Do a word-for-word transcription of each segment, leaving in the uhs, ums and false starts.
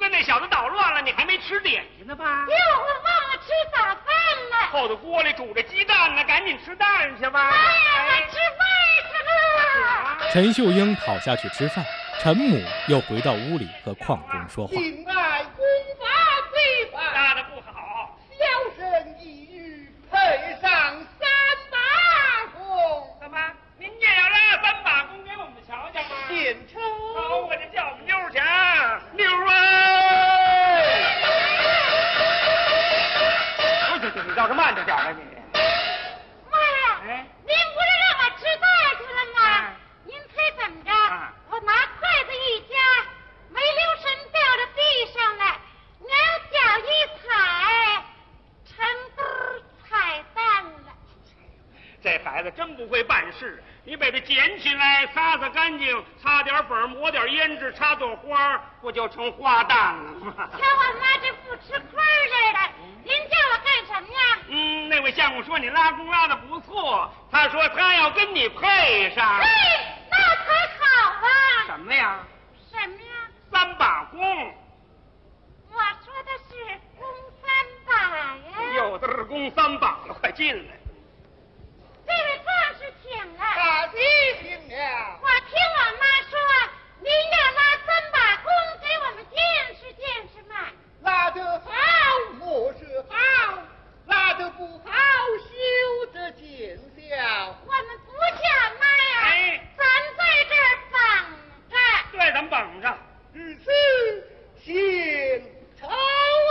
跟那小子捣乱了，你还没吃点心呢吧？ 哟，我忘了吃早饭了。 后头锅里煮着鸡蛋呢，赶紧吃蛋去吧。 妈呀，我吃饭去了。 陈秀英跑下去吃饭，陈母又回到屋里和邝中说话。 敬爱功法非凡， 拉的不好， 小生一语配上三把弓。 怎么？您也要拉三把弓给我们瞧瞧吗？ 献丑。 好，我就叫我们妞儿去啊，妞儿啊！不是，你倒是慢着点吧你。 妈呀！ 哎， 您不是让我吃饭去了吗？ 啊、 您猜怎么着？ 啊、 我拿筷子一夹，没留神掉到地上了，两脚一踩，成堆踩蛋了。 这孩子真不会办事，你把它捡起来，擦擦干净，擦点粉，抹点胭脂，插朵花，不就成花旦了吗？ 瞧我妈这不吃亏似的，您叫我干什么呀？ 嗯，那位相公说你拉弓拉的不错，他说他要跟你配上。 嘿，那才好啊！ 什么呀？ 什么呀？ 三把弓。 我说的是弓三把呀。 有的是弓三把了，快进来。 这位壮士请了。 大弟请了。 我听我妈说，您要拉三把弓给我们见识见识嘛。 拉得好，莫是好；拉得不好，休得见笑。 我们不叫妈呀， 哎， 咱在这儿绑着。 对，咱们绑着。 如此，献丑啊！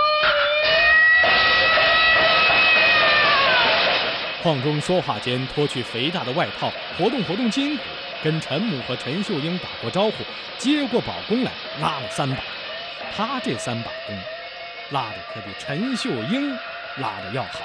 邝中说话间脱去肥大的外套，活动活动筋骨，跟陈母和陈秀英打过招呼，接过宝弓来拉了三把。他这三把弓，拉的可比陈秀英拉的要好。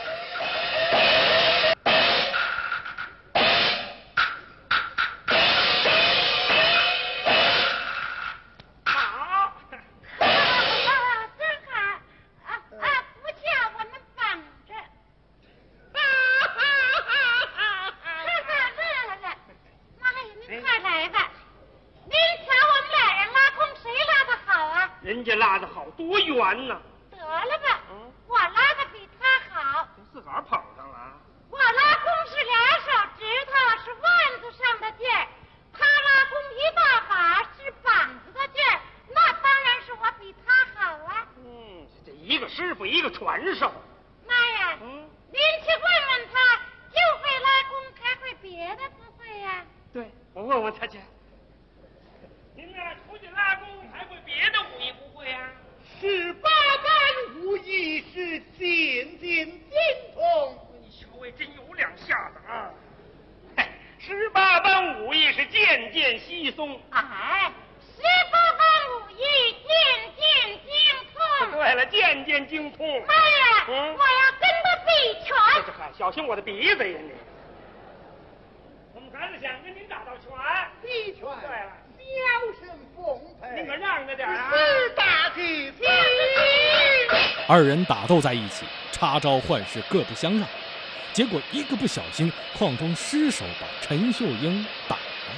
好， 啊，真好啊啊！不叫我们绑着。哈哈乐了了，妈呀，您快来吧！您瞧我们俩人拉弓，谁拉的好啊？ 人家拉的好，多圆呢。 得了吧，我拉的比他好。 自个儿捧上了。 我拉弓是俩手指头，是腕子上的劲儿；他拉弓一大把，是膀子的劲儿。那当然是我比他好啊。 嗯，这一个师傅，一个传授。 妈呀， 嗯， 您去问问他，就会拉弓，还会别的不会呀？ 对，我问问他去。您呢，出去拉弓还会别的武艺不会呀？ 十八般武艺是渐渐精通。 你小位真有两下子啊！嘿，十八般武艺是渐渐稀松。 哎，十八般武艺渐渐精通。 对了，渐渐精通。 妈呀， 嗯我要跟他比拳。 这还小心我的鼻子呀你！我们孩子想跟您打道拳。 比拳。 对了， 小生奉陪。 您可让着点啊！ 是大弟弟。 二人打斗在一起，插招换式，各不相让。结果一个不小心，邝中失手把陈秀英打了。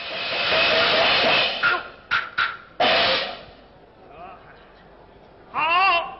好，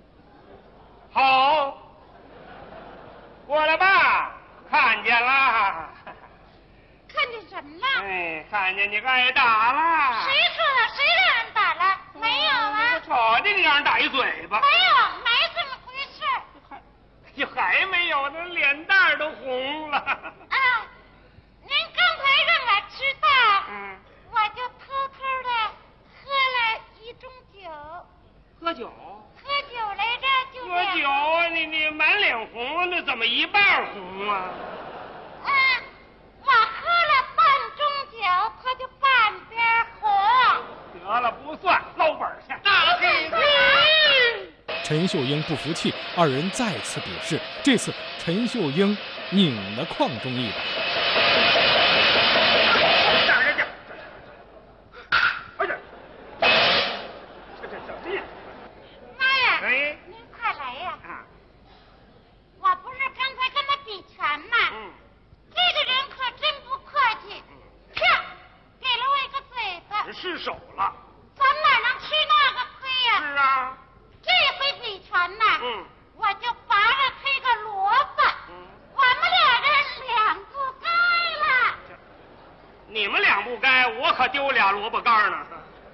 好，过来吧，看见了。 看见什么了？ 哎，看见你挨打了。 谁说的？谁让人打了？没有啊。 瞅见你让人打一嘴巴。 没有，没这么回事。 还，就还没有，那脸蛋儿都红了。 啊，您刚才让我知道， 嗯， 我就偷偷的喝了一盅酒。 喝酒？ 喝酒来着，就喝酒啊！你你满脸红，那怎么一半红啊？ 啊，我喝了半盅酒，他就半边红。 得了，不算，捞本去。 大弟弟。 陈秀英不服气，二人再次比试。这次陈秀英拧了邝中一把。 让人家，哎呀，这这什么呀？ 妈呀！ 哎， 您快来呀！ 啊， 我不是刚才跟他比拳吗？ 嗯， 这个人可真不客气，啪，给了我一个嘴巴。 失手了。 咱哪能吃那个亏呀？ 是啊。 可丢俩萝卜干呢。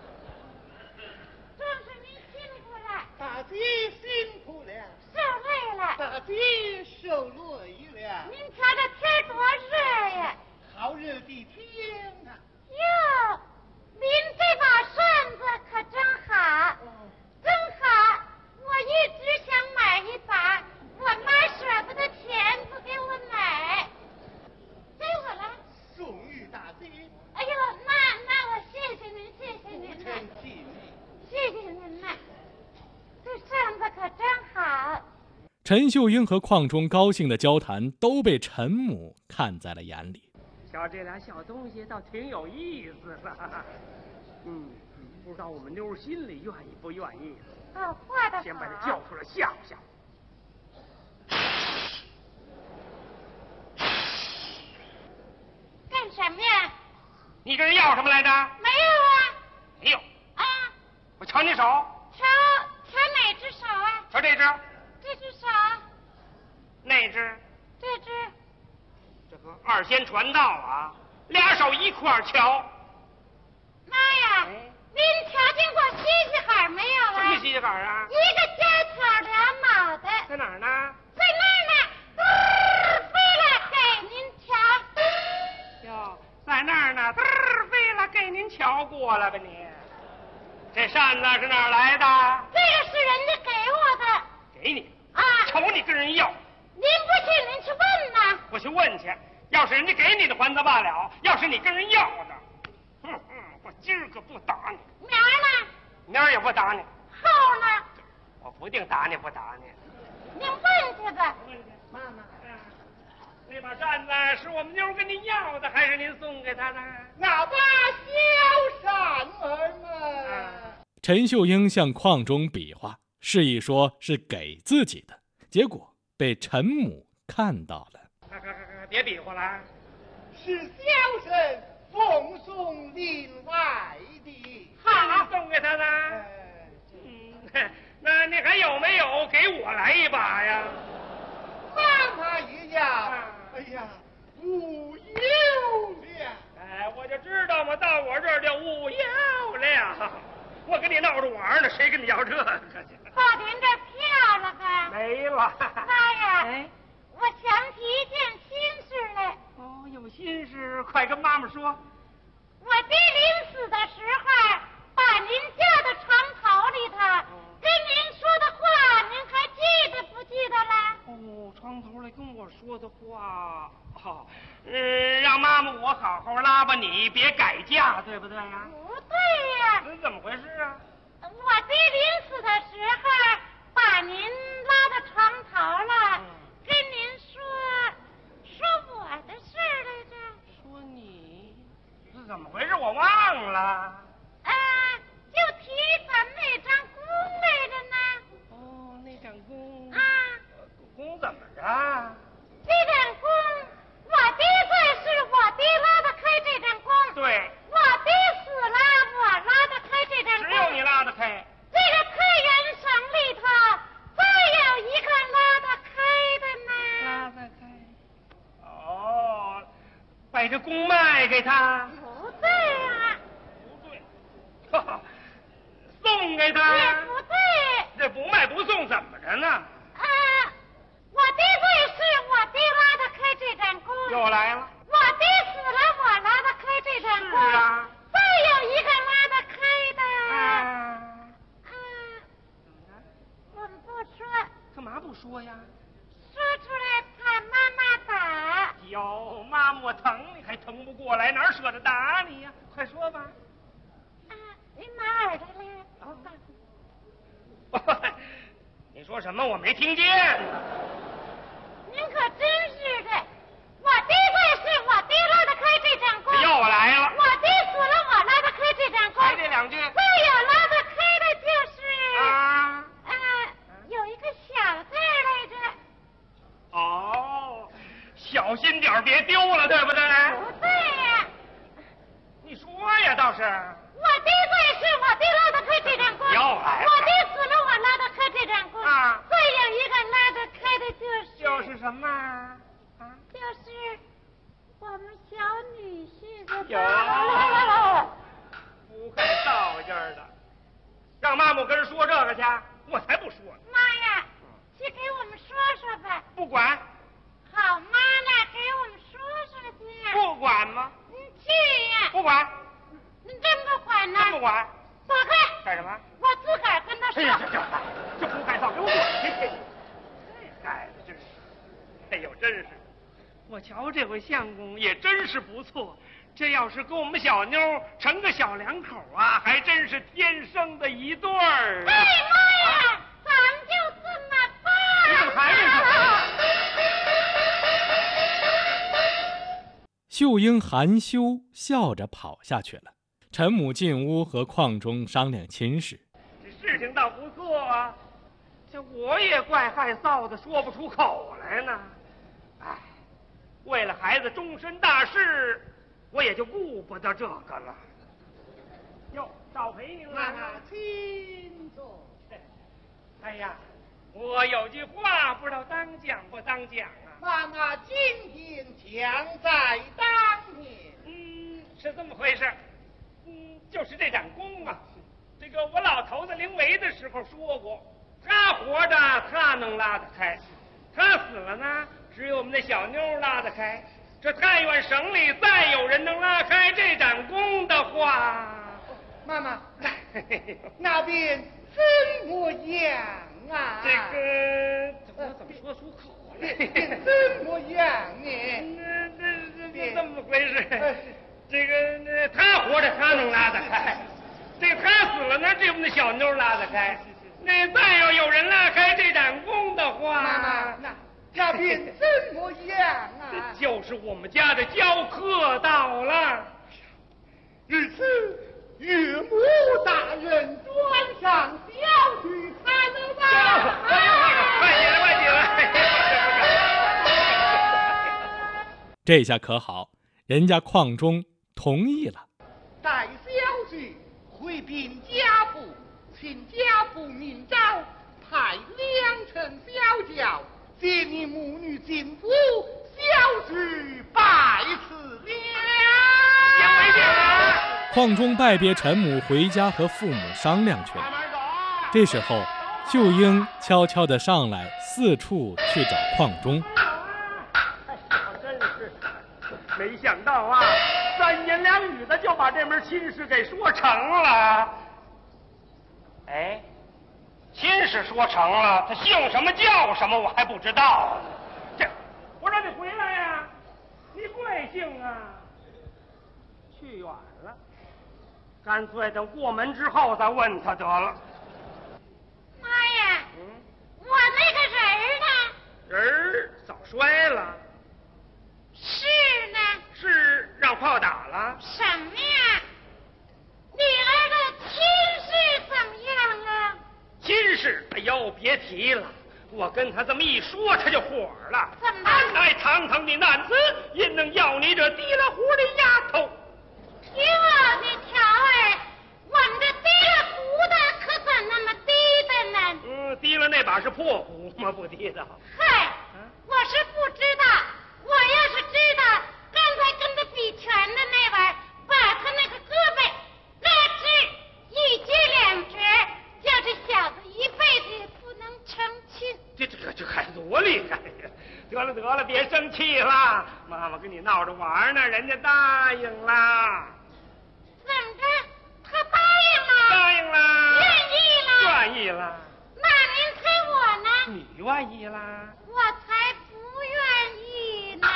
壮士您辛苦了， 大姐辛苦了， 受累了。 大姐受累了。 您瞧这天多热呀！ 好热的天呐！ 哟，您这把扇子可真好，真好！我一直想买一把，我妈舍不得钱不给我买，给我了。 送与大姐。 哎呦，那那我谢谢您，谢谢您不呐， 成敬礼。 谢谢您呐，这扇子可真好。 陈秀英和邝中高兴的交谈都被陈母看在了眼里。 瞧这俩小东西倒挺有意思的。嗯，不知道我们妞心里愿意不愿意。 哦，画的好。 先把他叫出来吓唬吓唬。 干什么呀？ 你跟人要什么来着？ 没有啊。 没有。 啊， 我瞧你手。 瞧瞧哪只手啊？ 瞧这只。 这只手。 那只。 这只。 这个二仙传道啊，俩手一块儿瞧。 妈呀！ 哎您瞧见过西西海没有啊？ 什么西西海啊？ 一个尖挑两脑袋。 在哪儿呢？ 在那儿呢，嘚飞了给您瞧。 哟，在那儿呢，嘚儿飞了，给您瞧过了吧你？这扇子是哪儿来的？ 这个是人家给我的。 给你啊！ 瞅你跟人要。 您不信您去问呐。 我去问去，要是人家给你的还则罢了，要是你跟人要的，哼哼，我今儿个不打你， 明儿呢？ 明儿也不打你， 后呢？ 我不定打你不打你。 您问去吧。 妈妈，那把扇子是我们妞跟您要的，还是您送给她的？ 那把小扇儿嘛。 陈秀英向邝中比划，示意说是给自己的，结果被陈母看到了。 别比划了， 是小生奉送另外的。 好，送给他的。嗯，那你还有没有给我来一把呀？ 妈妈也要。哎呀，无有了。 哎，我就知道嘛，到我这儿就无有了。我跟你闹着玩呢，谁跟你要这个去？ 到您这票了吧？ 没了。 妈呀！ 哎， 我想起一件心事来。 哦，有心事，快跟妈妈说。 我爹临死的时候，把您叫到床头里头，跟您说的话，您还记得不记得了？ 哦，床头里跟我说的话，好、哦，嗯，让妈妈我好好拉吧你，别改嫁，对不对呀？ 不对呀。 这怎么回事啊？ 我爹临死的时候，把您拉到床头了，嗯、跟您说说我的事儿来着。 说你是怎么回事？我忘了。 啊，就提咱们那张弓来着呢。 哦，那张弓。 啊。 弓怎么着？ 这张弓，我爹在世，我爹拉得开这张弓。 对。 我爹死了，我拉得开这张弓。 只有你拉得开。 这个太原省里头，再有一个拉得开的呢。 拉得开。哦，把这弓卖给他。 不对啊。 不对。哈哈，送给他。 也不对。 这不卖不送怎么着呢？ 啊，我爹在世，我爹拉得开这张弓。 又来了。 我爹死了，我拉得开这张弓。 是啊。 再有一个拉得开的。 啊。 啊。怎么着？我们不说。 干嘛不说呀？ 说出来怕妈妈打。 哟，妈妈我疼你还疼不过来，哪舍得打你呀？快说吧。 啊，您拿耳朵来。我告诉你。 你说什么？我没听见。 您可真是的，我爹在世，我爹拉得开这张弓。 又来了。 我爹死了，我拉得开这张弓。 还这两句。 再有拉得开的就是。 啊。 啊，有一个小字来着。 哦，小心点别丢了，对不对？ 不对呀。 你说呀，倒是。 我爹在世，我爹拉得开这张弓。 又来了。 我爹死了，我拉得开这张弓。 啊。 再有一个拉得开的就是。 就是什么？啊。 就是我们小女婿的。 有。 了去？我才不说呢。 妈呀，去给我们说说呗。 不管。 好妈呢，给我们说说去。 不管吗？ 你去呀。 不管。 你真不管呢？ 真不管。 躲开。 干什么？ 我自个儿跟他说。 哎呀，这这这不该造，给我滚去！这孩子真是，哎呦，真是，我瞧这回相公也真是不错。这要是跟我们小妞成个小两口啊，还真是天生的一对儿。 哎妈呀，咱们就这么办。 你怎么还没说？ 秀英含羞笑着跑下去了。陈母进屋和邝中商量亲事。 这事情倒不错啊，这我也怪害臊的，说不出口来呢。哎，为了孩子终身大事，我也就顾不得这个了。哟，少陪您了。 妈妈，请坐。 哎呀，我有句话不知道当讲不当讲啊。 妈妈，今天将在当年。 嗯，是这么回事。嗯，就是这展功啊，这个我老头子临危的时候说过，他活着他能拉得开，他死了呢，只有我们那小妞拉得开。这太原省里再有人能拉开这展功的话， 妈妈，那边怎么样啊？ 这个我怎么说出口来？ 怎么样呢？ 这这这这么回事？这个他活着他能拉得开，这个他死了呢，这我们的小妞拉得开。那再要有人拉开这盏功的话， 妈妈，那那便怎么样啊？ 就是我们家的教客到了。 日此岳母大人端上小婿才能吧？ 快起来，快起来！ 这下可好，人家邝中同意了。 待小婿回禀家父，请家父明诏，派两乘小轿接你母女进府，小婿拜辞了。 先回见了。 邝中拜别陈母，回家和父母商量去了。这时候，秀英悄悄地上来，四处去找邝中。 真是，没想到啊，三言两语的就把这门亲事给说成了。哎，亲事说成了，他姓什么叫什么我还不知道。这，我让你回来呀，你贵姓啊？去远了，干脆等过门之后再问他得了。 妈呀， 嗯， 我那个人儿呢？ 人儿早摔了。 是呢？ 是让炮打了？ 什么呀？你儿的亲事怎么样啊？ 亲事，哎呦，别提了，我跟他这么一说，他就火了。 怎么？ 安乃堂堂的男子，因能要你这提了壶的丫头？ 哟，你瞧儿，我们这提了壶的可怎那么低的呢？ 嗯，提了那把是破壶吗？不提的。 嗨，我是不知道。我要是知道，刚才跟他比拳的那玩，把他那个胳膊拉直一截两折，叫这小子一辈子也不能成亲。 这这这还多厉害呀！得了得了，别生气了，妈妈跟你闹着玩呢，人家答应了。 怎么着？他答应了？ 答应了。 愿意了？ 愿意了。 那您猜我呢？ 你愿意啦？ 我才不愿意呢。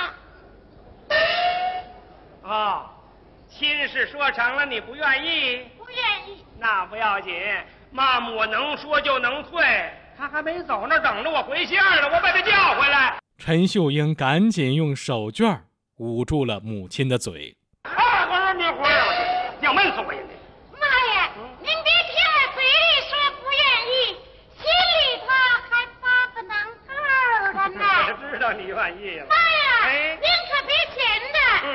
哦，亲事说成了，你不愿意？ 不愿意。 那不要紧，妈妈我能说就能退。他还没走那等着我回信儿呢，我把他叫回来。 陈秀英赶紧用手绢捂住了母亲的嘴。 啊，我说你回来，要闷死我也得。 妈呀，嗯、您别听我嘴里说不愿意，心里头还八个能够的呢。 我知道你愿意了。 妈呀， 哎， 您